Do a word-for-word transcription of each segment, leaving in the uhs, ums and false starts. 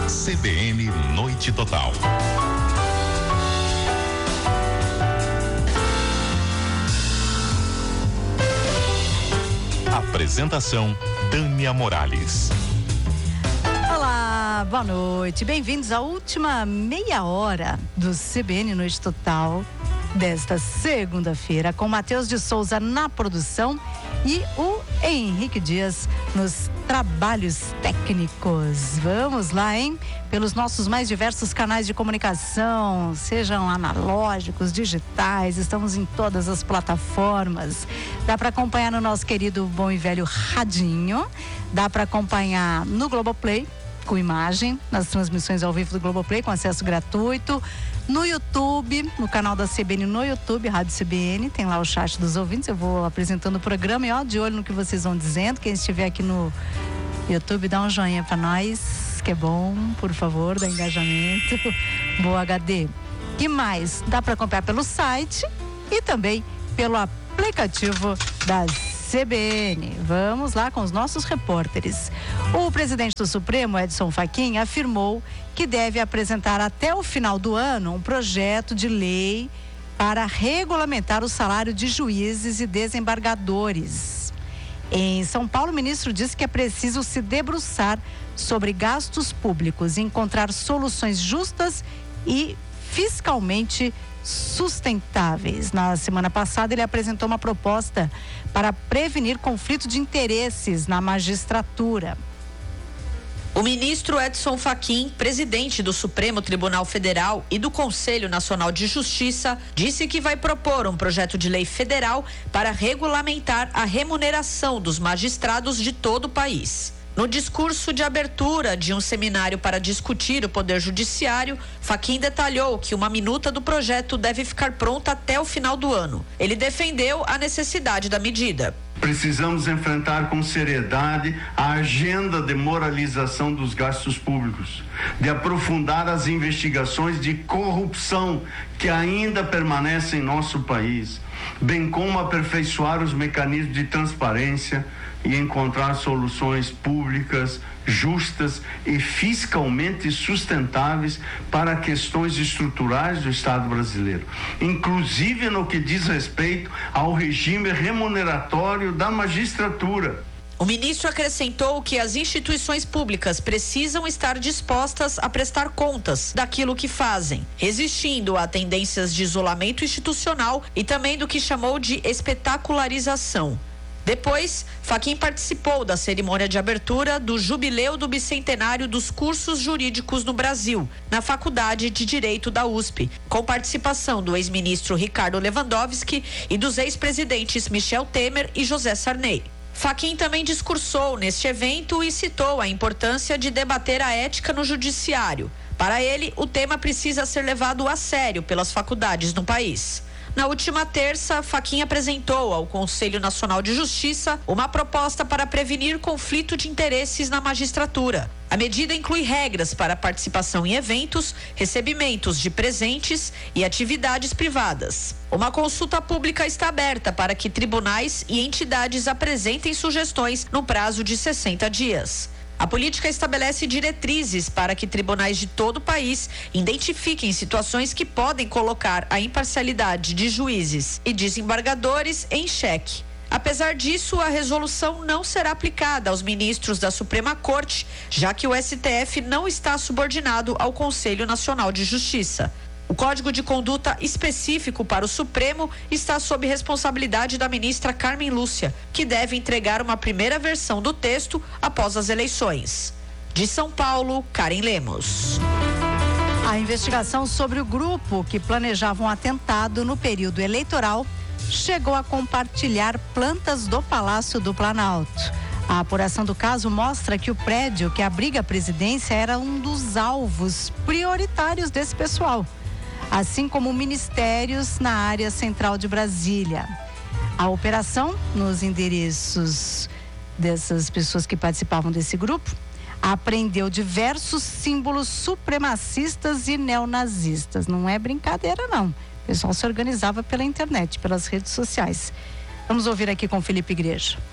C B N Noite Total. Apresentação Tânia Morales. Olá, boa noite. Bem-vindos à última meia hora do C B N Noite Total desta segunda-feira, com Matheus de Souza na produção e o Henrique Dias nos trabalhos técnicos. Vamos lá, hein? Pelos nossos mais diversos canais de comunicação, sejam analógicos, digitais, estamos em todas as plataformas. Dá para acompanhar no nosso querido bom e velho radinho, dá para acompanhar no Globoplay, com imagem, nas transmissões ao vivo do Globoplay, com acesso gratuito. No YouTube, no canal da C B N no YouTube, Rádio C B N, tem lá o chat dos ouvintes, eu vou apresentando o programa e ó, de olho no que vocês vão dizendo. Quem estiver aqui no YouTube, dá um joinha pra nós, que é bom, por favor, dá engajamento. Boa H D. Que mais? Dá para acompanhar pelo site e também pelo aplicativo das C B N. Vamos lá com os nossos repórteres. O presidente do Supremo, Edson Fachin, afirmou que deve apresentar até o final do ano um projeto de lei para regulamentar o salário de juízes e desembargadores. Em São Paulo, o ministro disse que é preciso se debruçar sobre gastos públicos e encontrar soluções justas e fiscalmente sustentáveis. Na semana passada, ele apresentou uma proposta para prevenir conflito de interesses na magistratura. O ministro Edson Fachin, presidente do Supremo Tribunal Federal e do Conselho Nacional de Justiça, disse que vai propor um projeto de lei federal para regulamentar a remuneração dos magistrados de todo o país. No discurso de abertura de um seminário para discutir o Poder Judiciário, Fachin detalhou que uma minuta do projeto deve ficar pronta até o final do ano. Ele defendeu a necessidade da medida. Precisamos enfrentar com seriedade a agenda de moralização dos gastos públicos, de aprofundar as investigações de corrupção que ainda permanecem em nosso país, bem como aperfeiçoar os mecanismos de transparência e encontrar soluções públicas, justas e fiscalmente sustentáveis para questões estruturais do Estado brasileiro, inclusive no que diz respeito ao regime remuneratório da magistratura. O ministro acrescentou que as instituições públicas precisam estar dispostas a prestar contas daquilo que fazem, resistindo a tendências de isolamento institucional e também do que chamou de espetacularização. Depois, Fachin participou da cerimônia de abertura do Jubileu do Bicentenário dos Cursos Jurídicos no Brasil, na Faculdade de Direito da U S P, com participação do ex-ministro Ricardo Lewandowski e dos ex-presidentes Michel Temer e José Sarney. Fachin também discursou neste evento e citou a importância de debater a ética no judiciário. Para ele, o tema precisa ser levado a sério pelas faculdades no país. Na última terça, Fachin apresentou ao Conselho Nacional de Justiça uma proposta para prevenir conflito de interesses na magistratura. A medida inclui regras para participação em eventos, recebimentos de presentes e atividades privadas. Uma consulta pública está aberta para que tribunais e entidades apresentem sugestões no prazo de sessenta dias. A política estabelece diretrizes para que tribunais de todo o país identifiquem situações que podem colocar a imparcialidade de juízes e desembargadores em xeque. Apesar disso, a resolução não será aplicada aos ministros da Suprema Corte, já que o S T F não está subordinado ao Conselho Nacional de Justiça. O Código de Conduta específico para o Supremo está sob responsabilidade da ministra Carmen Lúcia, que deve entregar uma primeira versão do texto após as eleições. De São Paulo, Karen Lemos. A investigação sobre o grupo que planejava um atentado no período eleitoral chegou a compartilhar plantas do Palácio do Planalto. A apuração do caso mostra que o prédio que abriga a presidência era um dos alvos prioritários desse pessoal, assim como ministérios na área central de Brasília. A operação, nos endereços dessas pessoas que participavam desse grupo, apreendeu diversos símbolos supremacistas e neonazistas. Não é brincadeira, não. O pessoal se organizava pela internet, pelas redes sociais. Vamos ouvir aqui com Felipe Igreja.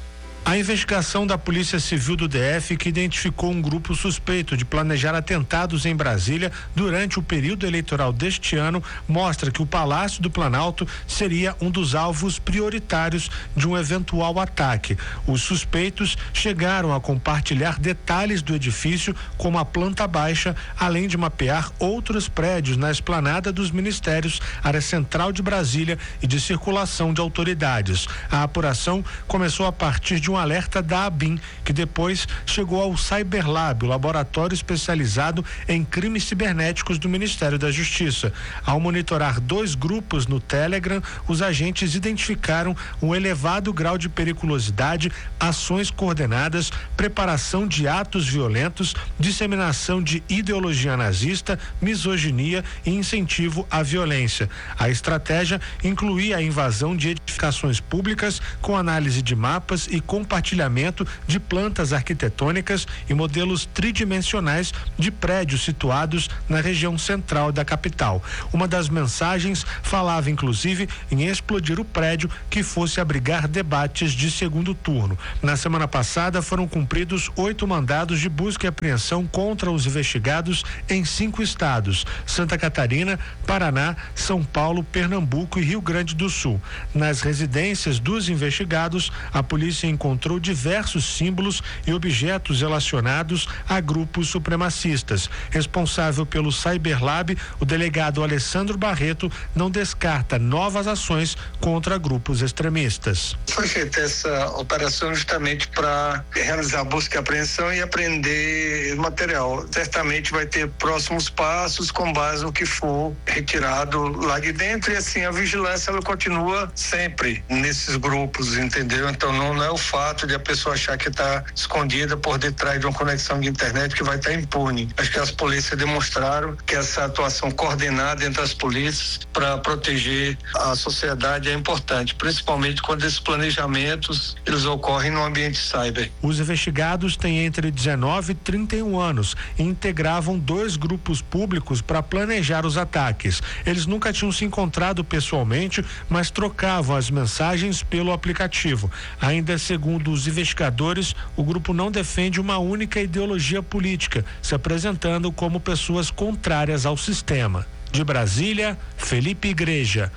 A investigação da Polícia Civil do D F, que identificou um grupo suspeito de planejar atentados em Brasília durante o período eleitoral deste ano, mostra que o Palácio do Planalto seria um dos alvos prioritários de um eventual ataque. Os suspeitos chegaram a compartilhar detalhes do edifício, como a planta baixa, além de mapear outros prédios na esplanada dos ministérios, área central de Brasília e de circulação de autoridades. A apuração começou a partir de um alerta da ABIN, que depois chegou ao Cyberlab, o laboratório especializado em crimes cibernéticos do Ministério da Justiça. Ao monitorar dois grupos no Telegram, os agentes identificaram um elevado grau de periculosidade, ações coordenadas, preparação de atos violentos, disseminação de ideologia nazista, misoginia e incentivo à violência. A estratégia incluía a invasão de edificações públicas com análise de mapas e compartilhamento de plantas arquitetônicas e modelos tridimensionais de prédios situados na região central da capital. Uma das mensagens falava inclusive em explodir o prédio que fosse abrigar debates de segundo turno. Na semana passada foram cumpridos oito mandados de busca e apreensão contra os investigados em cinco estados: Santa Catarina, Paraná, São Paulo, Pernambuco e Rio Grande do Sul. Nas residências dos investigados, a polícia encontrou diversos símbolos e objetos relacionados a grupos supremacistas. Responsável pelo Cyberlab, o delegado Alessandro Barreto não descarta novas ações contra grupos extremistas. Foi feita essa operação justamente para realizar a busca e apreensão e apreender material. Certamente vai ter próximos passos com base no que for retirado lá de dentro, e assim a vigilância ela continua sempre nesses grupos, entendeu? Então não, não é o fato de a pessoa achar que está escondida por detrás de uma conexão de internet que vai estar impune. Acho que as polícias demonstraram que essa atuação coordenada entre as polícias para proteger a sociedade é importante, principalmente quando esses planejamentos eles ocorrem no ambiente cyber. Os investigados têm entre dezenove e trinta e um anos e integravam dois grupos públicos para planejar os ataques. Eles nunca tinham se encontrado pessoalmente, mas trocavam as mensagens pelo aplicativo. Ainda segundo os investigadores, o grupo não defende uma única ideologia política, se apresentando como pessoas contrárias ao sistema. De Brasília, Felipe Igreja.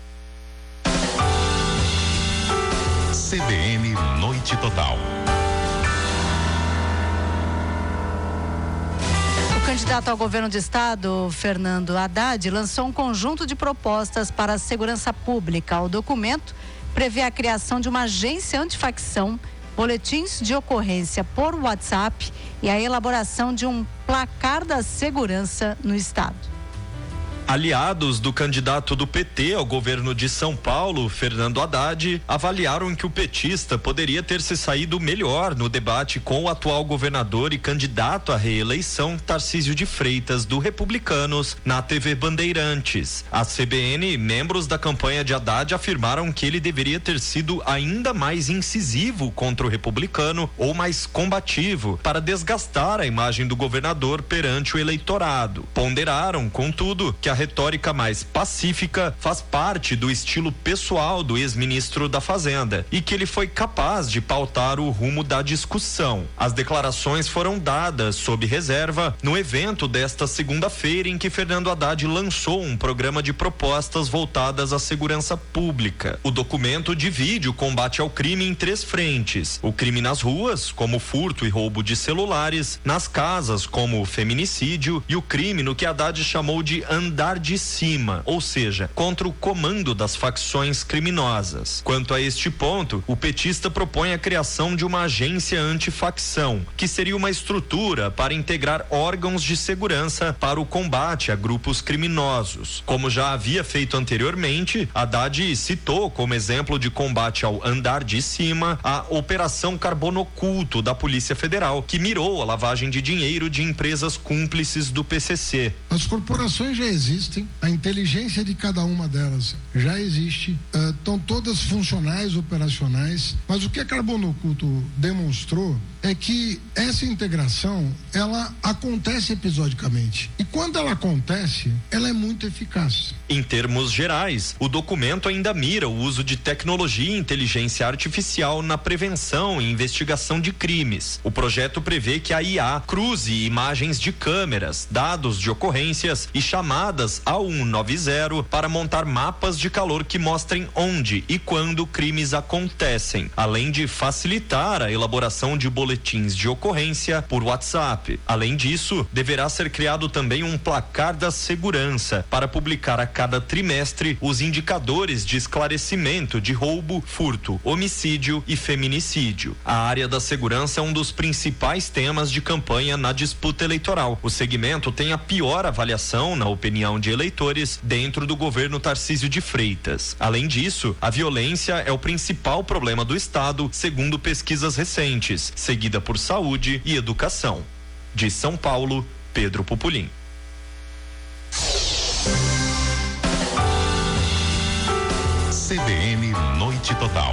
C B N Noite Total. O candidato ao governo do estado, Fernando Haddad, lançou um conjunto de propostas para a segurança pública. O documento prevê a criação de uma agência antifacção, boletins de ocorrência por WhatsApp e a elaboração de um placar da segurança no estado. Aliados do candidato do P T ao governo de São Paulo, Fernando Haddad, avaliaram que o petista poderia ter se saído melhor no debate com o atual governador e candidato à reeleição, Tarcísio de Freitas, do Republicanos, na T V Bandeirantes. A C B N, membros da campanha de Haddad afirmaram que ele deveria ter sido ainda mais incisivo contra o republicano ou mais combativo para desgastar a imagem do governador perante o eleitorado. Ponderaram, contudo, que a retórica mais pacífica faz parte do estilo pessoal do ex-ministro da Fazenda e que ele foi capaz de pautar o rumo da discussão. As declarações foram dadas sob reserva no evento desta segunda-feira em que Fernando Haddad lançou um programa de propostas voltadas à segurança pública. O documento divide o combate ao crime em três frentes: o crime nas ruas, como furto e roubo de celulares, nas casas, como o feminicídio, e o crime no que Haddad chamou de andar de cima, ou seja, contra o comando das facções criminosas. Quanto a este ponto, o petista propõe a criação de uma agência antifacção, que seria uma estrutura para integrar órgãos de segurança para o combate a grupos criminosos. Como já havia feito anteriormente, Haddad citou como exemplo de combate ao andar de cima a Operação Carbono Oculto da Polícia Federal, que mirou a lavagem de dinheiro de empresas cúmplices do P C C. As corporações já existem, a inteligência de cada uma delas já existe, estão uh, todas funcionais, operacionais, mas o que a Carbono Oculto demonstrou é que essa integração, ela acontece episodicamente. E quando ela acontece, ela é muito eficaz. Em termos gerais, o documento ainda mira o uso de tecnologia e inteligência artificial na prevenção e investigação de crimes. O projeto prevê que a I A cruze imagens de câmeras, dados de ocorrências e chamadas ao cento e noventa para montar mapas de calor que mostrem onde e quando crimes acontecem, além de facilitar a elaboração de boletins de ocorrência por WhatsApp. Além disso, deverá ser criado também um placar da segurança para publicar a cada trimestre os indicadores de esclarecimento de roubo, furto, homicídio e feminicídio. A área da segurança é um dos principais temas de campanha na disputa eleitoral. O segmento tem a pior avaliação, na opinião de eleitores, dentro do governo Tarcísio de Freitas. Além disso, a violência é o principal problema do estado, segundo pesquisas recentes, seguida por saúde e educação. De São Paulo, Pedro Pupulim. C B N Noite Total.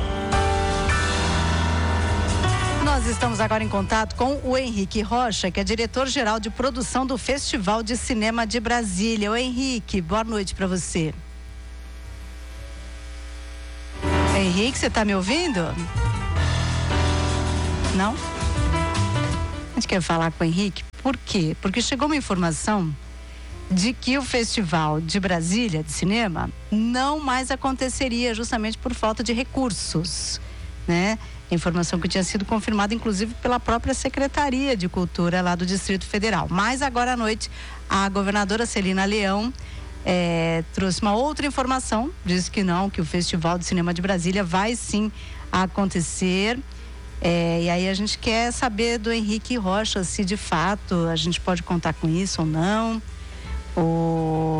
Nós estamos agora em contato com o Henrique Rocha, que é diretor-geral de produção do Festival de Cinema de Brasília. Ô Henrique, boa noite para você. Henrique, você está me ouvindo? Não? A gente quer falar com o Henrique, por quê? Porque chegou uma informação de que o Festival de Brasília de Cinema não mais aconteceria justamente por falta de recursos, né? Informação que tinha sido confirmada inclusive pela própria Secretaria de Cultura lá do Distrito Federal. Mas agora à noite a governadora Celina Leão é, trouxe uma outra informação, disse que não, que o Festival de Cinema de Brasília vai sim acontecer. É, e aí a gente quer saber do Henrique Rocha se de fato a gente pode contar com isso ou não. O,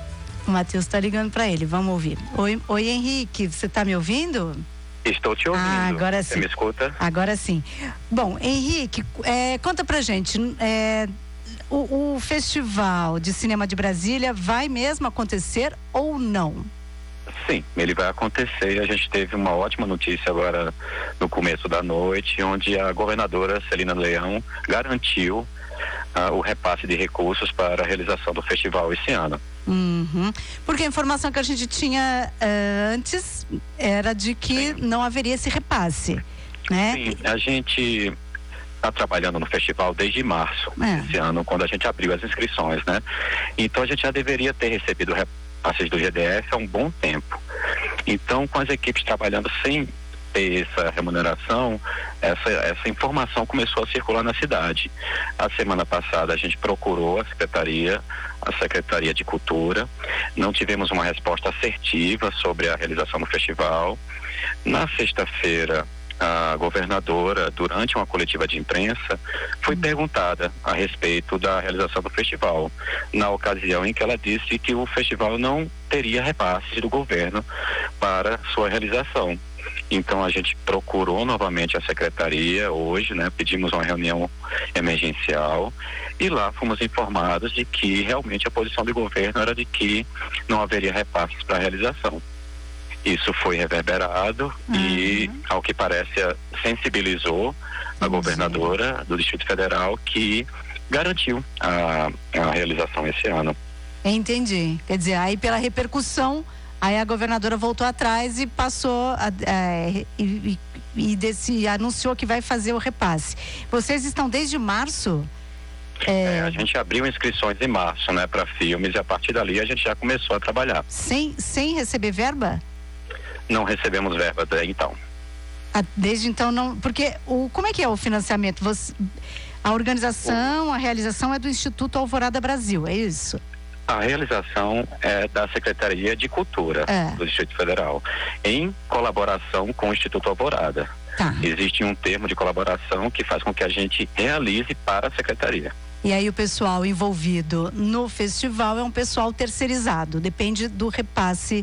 o Matheus está ligando para ele, vamos ouvir. Oi, oi Henrique, você está me ouvindo? Estou te ouvindo. Ah, agora sim. Você me escuta? Agora sim. Bom, Henrique, é, conta pra gente, é, o, o Festival de Cinema de Brasília vai mesmo acontecer ou não? Sim, ele vai acontecer. A gente teve uma ótima notícia agora no começo da noite, onde a governadora Celina Leão garantiu uh, o repasse de recursos para a realização do festival esse ano. Uhum. Porque a informação que a gente tinha uh, antes era de que Sim. não haveria esse repasse, né? Sim, a gente está trabalhando no festival desde março é. desse ano, quando a gente abriu as inscrições, né? Então a gente já deveria ter recebido repasses do G D F há um bom tempo. Então, com as equipes trabalhando sem ter essa remuneração, essa, essa informação começou a circular na cidade. A semana passada a gente procurou a Secretaria, a Secretaria de Cultura, não tivemos uma resposta assertiva sobre a realização do festival. Na sexta-feira, a governadora, durante uma coletiva de imprensa, foi perguntada a respeito da realização do festival, na ocasião em que ela disse que o festival não teria repasses do governo para sua realização. Então a gente procurou novamente a secretaria hoje, né? Pedimos uma reunião emergencial e lá fomos informados de que realmente a posição do governo era de que não haveria repasses para a realização. Isso foi reverberado uhum. e, ao que parece, sensibilizou a governadora do Distrito Federal, que garantiu a, a realização esse ano. Entendi. Quer dizer, aí pela repercussão, aí a governadora voltou atrás e passou a, é, e, e, e desse, anunciou que vai fazer o repasse. Vocês estão desde março? É... É, a gente abriu inscrições em março, né, para filmes, e a partir dali a gente já começou a trabalhar. Sem, sem receber verba? Não recebemos verba até então. Ah, desde então não, porque o, como é que é o financiamento? Você, a organização, a realização é do Instituto Alvorada Brasil, é isso? A realização é da Secretaria de Cultura é. do Distrito Federal, em colaboração com o Instituto Alvorada. Tá. Existe um termo de colaboração que faz com que a gente realize para a Secretaria. E aí o pessoal envolvido no festival é um pessoal terceirizado, depende do repasse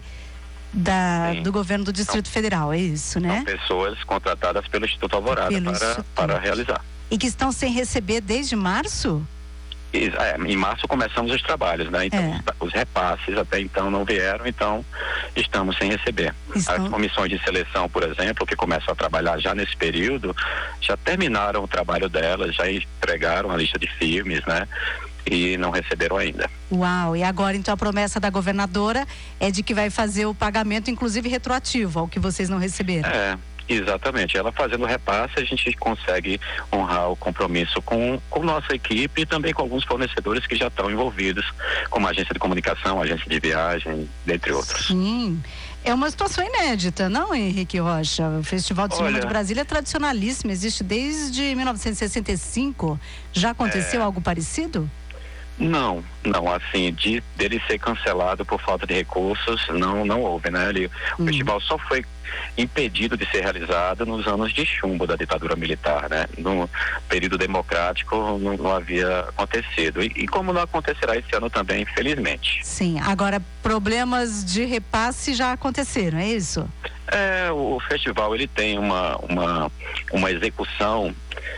Da, do governo do Distrito São, Federal, é isso, né? São pessoas contratadas pelo Instituto Alvorada pelo para, Instituto. para realizar. E que estão sem receber desde março? É, em março começamos os trabalhos, né? Então É. os, os repasses até então não vieram, então estamos sem receber. Estão- As comissões de seleção, por exemplo, que começam a trabalhar já nesse período, já terminaram o trabalho delas, já entregaram a lista de filmes, né? E não receberam ainda. Uau, e agora então a promessa da governadora é de que vai fazer o pagamento, inclusive retroativo, ao que vocês não receberam. É, exatamente. Ela fazendo o repasse, a gente consegue honrar o compromisso com, com nossa equipe e também com alguns fornecedores que já estão envolvidos, como a agência de comunicação, agência de viagem, dentre outros. Sim. É uma situação inédita, não, Henrique Rocha? O Festival de Cinema Olha- de Brasília é tradicionalíssimo, existe desde mil novecentos e sessenta e cinco. Já aconteceu É. algo parecido? Não, não, assim, de dele ser cancelado por falta de recursos, não, não houve, né? Ele, o Hum. festival só foi impedido de ser realizado nos anos de chumbo da ditadura militar, né? No período democrático não, não havia acontecido. E, e como não acontecerá esse ano também, infelizmente. Sim. Agora, problemas de repasse já aconteceram, é isso? É, o festival ele tem uma, uma, uma execução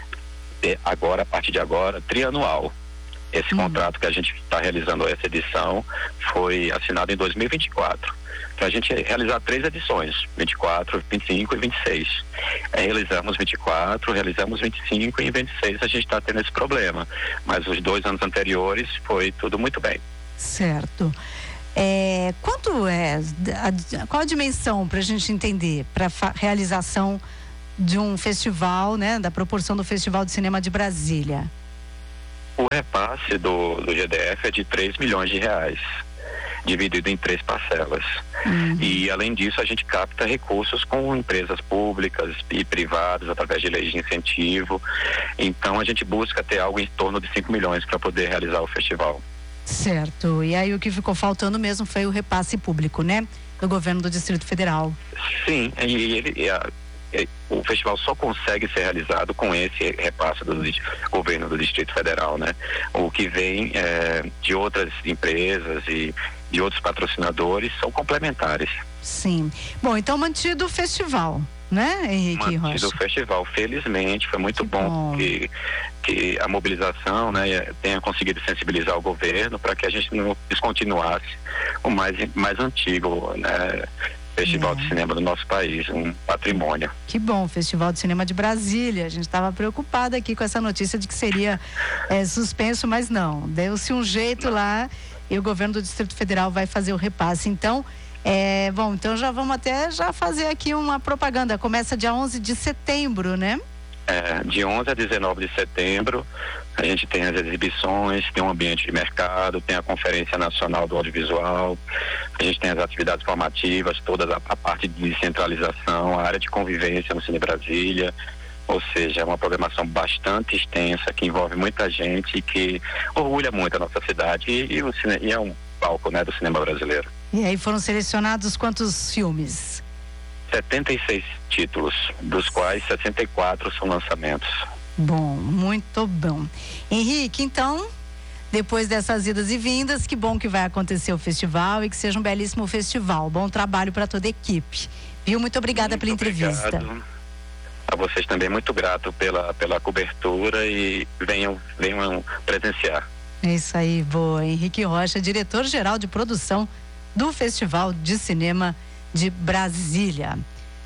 de agora, a partir de agora, trianual. Esse Uhum. contrato que a gente está realizando essa edição foi assinado em dois mil e vinte e quatro. Para a gente realizar três edições, vinte e quatro, vinte e cinco e vinte e seis. Aí realizamos vinte e quatro, realizamos vinte e cinco e em vinte e seis a gente está tendo esse problema. Mas os dois anos anteriores foi tudo muito bem. Certo. É, quanto é, a, qual a dimensão para a gente entender para a realização de um festival, né, da proporção do Festival de Cinema de Brasília? O repasse do, do G D F é de três milhões de reais, dividido em três parcelas. Uhum. E, além disso, a gente capta recursos com empresas públicas e privadas, através de leis de incentivo. Então, a gente busca ter algo em torno de cinco milhões para poder realizar o festival. Certo. E aí o que ficou faltando mesmo foi o repasse público, né? Do governo do Distrito Federal. Sim, e ele... e a, e, o festival só consegue ser realizado com esse repasse do dis- governo do Distrito Federal, né? O que vem é, de outras empresas e de outros patrocinadores são complementares. Sim. Bom, então mantido o festival, né, Henrique Mantido Rocha? o festival, felizmente, foi muito Que bom, bom. que, que a mobilização, né, tenha conseguido sensibilizar o governo para que a gente não descontinuasse o mais, mais antigo, né, festival É. de cinema do nosso país, um patrimônio. Que bom, Festival de Cinema de Brasília. A gente estava preocupada aqui com essa notícia de que seria é, suspenso, mas não. Deu-se um jeito lá e o governo do Distrito Federal vai fazer o repasse. Então, é, bom, então já vamos até já fazer aqui uma propaganda. Começa dia onze de setembro, né? É, de onze a dezenove de setembro, a gente tem as exibições, tem um ambiente de mercado, tem a Conferência Nacional do Audiovisual, a gente tem as atividades formativas, toda a, a parte de descentralização, a área de convivência no Cine Brasília, ou seja, é uma programação bastante extensa que envolve muita gente e que orgulha muito a nossa cidade e, e, o cine, e é um palco, né, do cinema brasileiro. E aí foram selecionados quantos filmes? setenta e seis títulos, dos quais sessenta e quatro são lançamentos. Bom, muito bom. Henrique, então, depois dessas idas e vindas, que bom que vai acontecer o festival e que seja um belíssimo festival. Bom trabalho para toda a equipe. Viu? Muito obrigada Muito pela entrevista. obrigado. A vocês também, muito grato pela, pela cobertura e venham, venham presenciar. É isso aí, boa. Henrique Rocha, diretor-geral de produção do Festival de Cinema de Brasília.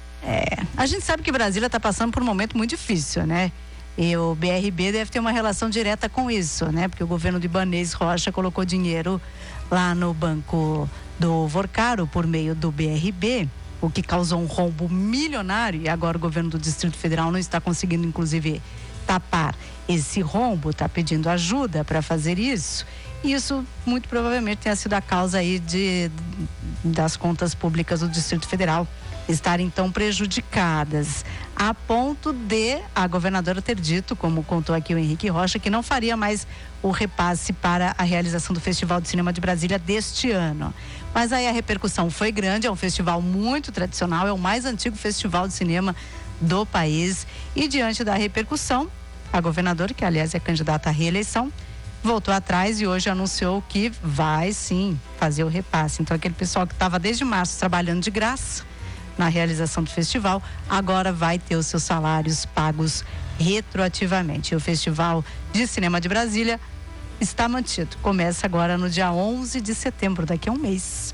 É, a gente sabe que Brasília está passando por um momento muito difícil, né? E o B R B deve ter uma relação direta com isso, né? Porque o governo de Ibanez Rocha colocou dinheiro lá no banco do Vorcaro por meio do B R B, o que causou um rombo milionário, e agora o governo do Distrito Federal não está conseguindo, inclusive, tapar esse rombo, está pedindo ajuda para fazer isso. E isso muito provavelmente tenha sido a causa aí de, das contas públicas do Distrito Federal estarem tão prejudicadas, a ponto de a governadora ter dito, como contou aqui o Henrique Rocha, que não faria mais o repasse para a realização do Festival de Cinema de Brasília deste ano. Mas aí a repercussão foi grande, é um festival muito tradicional, é o mais antigo festival de cinema do país, e diante da repercussão, a governadora, que aliás é candidata à reeleição, voltou atrás e hoje anunciou que vai sim fazer o repasse. Então aquele pessoal que estava desde março trabalhando de graça na realização do festival, agora vai ter os seus salários pagos retroativamente. E o Festival de Cinema de Brasília está mantido. Começa agora no dia onze de setembro, daqui a um mês.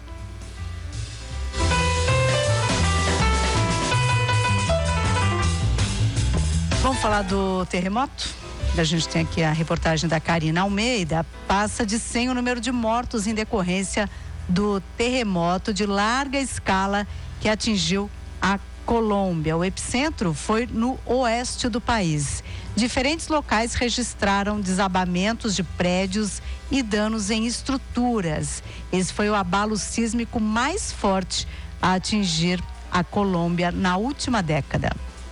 Vamos falar do terremoto? A gente tem aqui a reportagem da Karina Almeida. Passa de cem o número de mortos em decorrência do terremoto de larga escala que atingiu a Colômbia. O epicentro foi no oeste do país. Diferentes locais registraram desabamentos de prédios e danos em estruturas. Esse foi o abalo sísmico mais forte a atingir a Colômbia na última década.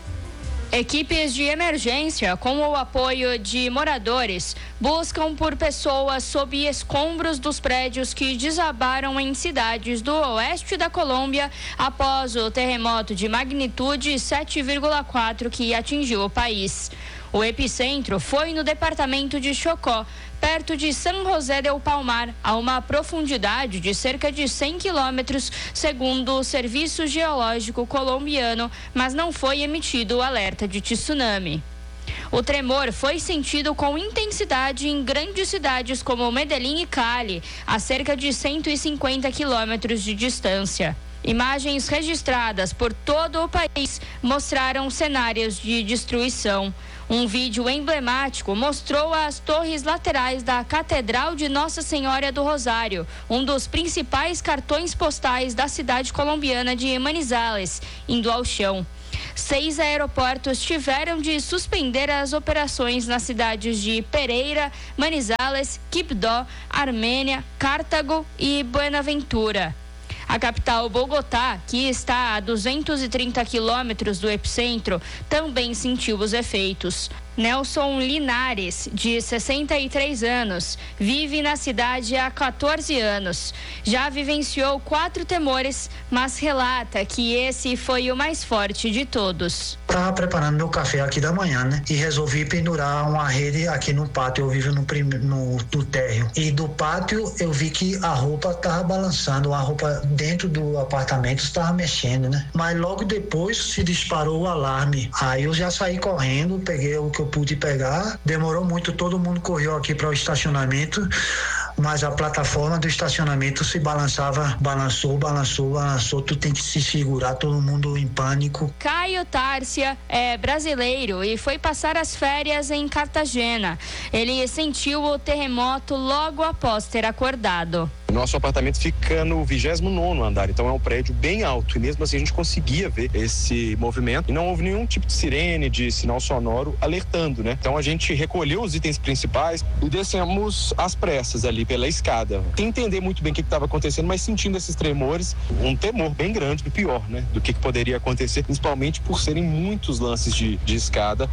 Equipes de emergência, com o apoio de moradores, buscam por pessoas sob escombros dos prédios que desabaram em cidades do oeste da Colômbia após o terremoto de magnitude sete vírgula quatro que atingiu o país. O epicentro foi no departamento de Chocó, perto de San José del Palmar, a uma profundidade de cerca de cem quilômetros, segundo o Serviço Geológico colombiano, mas não foi emitido o alerta de tsunami. O tremor foi sentido com intensidade em grandes cidades como Medellín e Cali, a cerca de cento e cinquenta quilômetros de distância. Imagens registradas por todo o país mostraram cenários de destruição. Um vídeo emblemático mostrou as torres laterais da Catedral de Nossa Senhora do Rosário, um dos principais cartões postais da cidade colombiana de Manizales, indo ao chão. Seis aeroportos tiveram de suspender as operações nas cidades de Pereira, Manizales, Quibdó, Armênia, Cartago e Buenaventura. A capital Bogotá, que está a duzentos e trinta quilômetros do epicentro, também sentiu os efeitos. Nelson Linares, de sessenta e três anos, vive na cidade há quatorze anos. Já vivenciou quatro temores, mas relata que esse foi o mais forte de todos. Estava preparando meu café aqui da manhã, né? E resolvi pendurar uma rede aqui no pátio. Eu vivo no, prim... no... no térreo. E do pátio eu vi que a roupa estava balançando, a roupa dentro do apartamento estava mexendo, né? Mas logo depois se disparou o alarme. Aí eu já saí correndo, peguei o que eu pude pegar, demorou muito, todo mundo correu aqui para o estacionamento, mas a plataforma do estacionamento se balançava, balançou, balançou, balançou, tu tem que se segurar, todo mundo em pânico. Caio Tárcia é brasileiro e foi passar as férias em Cartagena. Ele sentiu o terremoto logo após ter acordado. Nosso apartamento fica no vigésimo nono andar, então é um prédio bem alto e mesmo assim a gente conseguia ver esse movimento e não houve nenhum tipo de sirene, de sinal sonoro alertando, né? Então a gente recolheu os itens principais e descemos às pressas ali pela escada, sem entender muito bem o que estava acontecendo, mas sentindo esses tremores, um temor bem grande do pior, né? Do que, que poderia acontecer, principalmente por serem muitos lances de, de escada.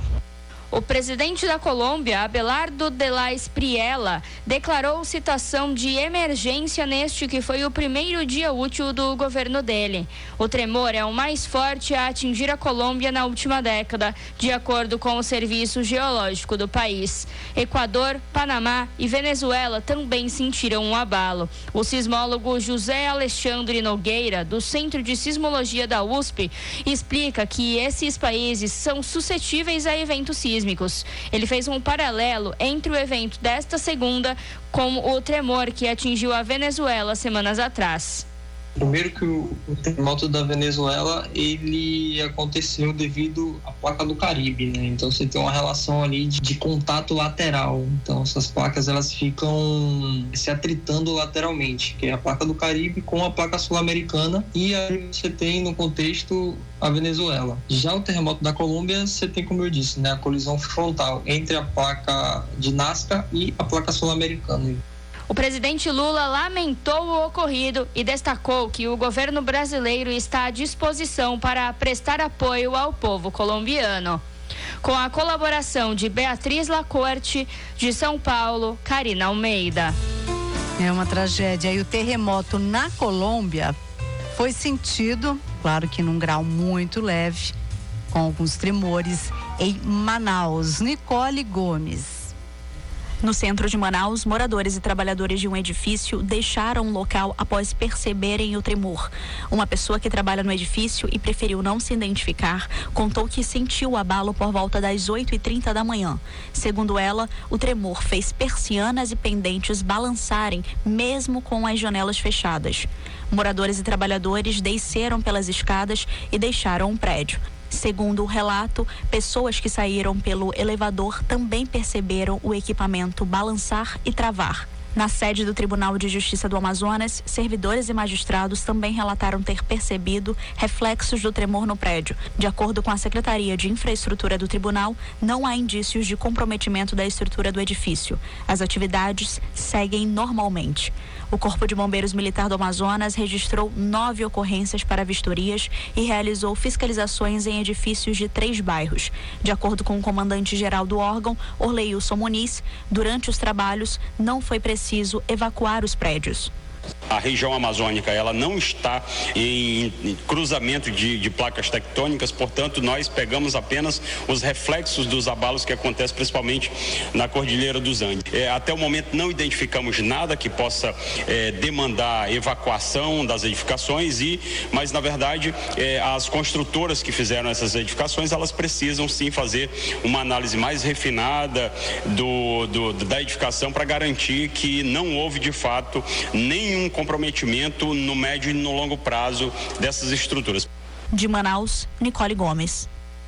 O presidente da Colômbia, Abelardo de la Espriella, declarou situação de emergência neste que foi o primeiro dia útil do governo dele. O tremor é o mais forte a atingir a Colômbia na última década, de acordo com o Serviço Geológico do país. Equador, Panamá e Venezuela também sentiram um abalo. O sismólogo José Alexandre Nogueira, do Centro de Sismologia da U S P, explica que esses países são suscetíveis a eventos sísmicos. Ele fez um paralelo entre o evento desta segunda com o tremor que atingiu a Venezuela semanas atrás. Primeiro que o, o terremoto da Venezuela, ele aconteceu devido à placa do Caribe, né? Então você tem uma relação ali de, de contato lateral. Então essas placas, elas ficam se atritando lateralmente, que é a placa do Caribe com a placa sul-americana, e aí você tem no contexto a Venezuela. Já o terremoto da Colômbia, você tem, como eu disse, né, a colisão frontal entre a placa de Nazca e a placa sul-americana. O presidente Lula lamentou o ocorrido e destacou que o governo brasileiro está à disposição para prestar apoio ao povo colombiano. Com a colaboração de Beatriz Lacorte, de São Paulo, Karina Almeida. É uma tragédia. E o terremoto na Colômbia foi sentido, claro que num grau muito leve, com alguns tremores, em Manaus. Nicole Gomes. No centro de Manaus, moradores e trabalhadores de um edifício deixaram o local após perceberem o tremor. Uma pessoa que trabalha no edifício e preferiu não se identificar, contou que sentiu o abalo por volta das oito e trinta da manhã. Segundo ela, o tremor fez persianas e pendentes balançarem, mesmo com as janelas fechadas. Moradores e trabalhadores desceram pelas escadas e deixaram o prédio. Segundo o relato, pessoas que saíram pelo elevador também perceberam o equipamento balançar e travar. Na sede do Tribunal de Justiça do Amazonas, servidores e magistrados também relataram ter percebido reflexos do tremor no prédio. De acordo com a Secretaria de Infraestrutura do Tribunal, não há indícios de comprometimento da estrutura do edifício. As atividades seguem normalmente. O Corpo de Bombeiros Militar do Amazonas registrou nove ocorrências para vistorias e realizou fiscalizações em edifícios de três bairros. De acordo com o comandante-geral do órgão, Orleilson Muniz, durante os trabalhos não foi preciso evacuar os prédios. A região amazônica, ela não está em cruzamento de, de placas tectônicas, portanto, nós pegamos apenas os reflexos dos abalos que acontecem principalmente na Cordilheira dos Andes. É, até o momento não identificamos nada que possa é, demandar evacuação das edificações, e, mas na verdade é, as construtoras que fizeram essas edificações, elas precisam sim fazer uma análise mais refinada do, do, da edificação para garantir que não houve de fato nenhum comprometimento no médio e no longo prazo dessas estruturas. De Manaus, Nicole Gomes.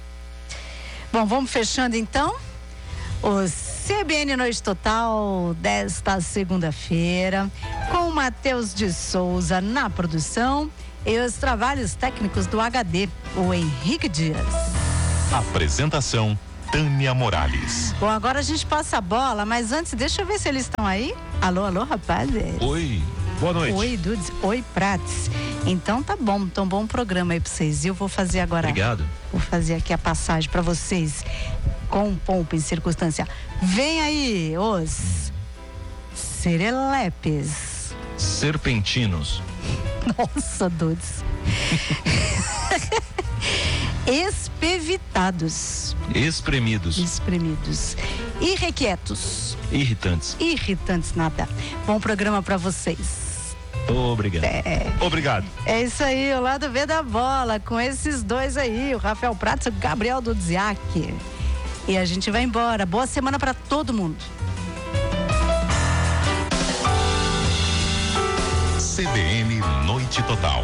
Bom, vamos fechando então o C B N Noite Total desta segunda-feira, com o Matheus de Souza na produção e os trabalhos técnicos do H D, o Henrique Dias. Apresentação Tânia Morales. Bom, agora a gente passa a bola, mas antes deixa eu ver se eles estão aí. Alô, alô, rapazes. Oi. Boa noite. Oi, Dudes. Oi, Prates. Então tá bom, então bom programa aí pra vocês. Eu vou fazer agora. Obrigado. Vou fazer aqui a passagem pra vocês com pompa e circunstância. Vem aí os serelepes. Serpentinos. Nossa, Dudes. Espevitados. Espremidos. Espremidos. Irrequietos. Irritantes. Irritantes, nada. Bom programa pra vocês. Obrigado. É. Obrigado. É isso aí, o lado B da bola, com esses dois aí, o Rafael Prates e o Gabriel Dudziak. E a gente vai embora. Boa semana pra todo mundo. C B N Noite Total.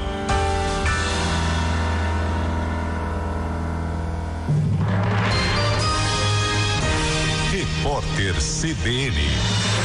Repórter C B N.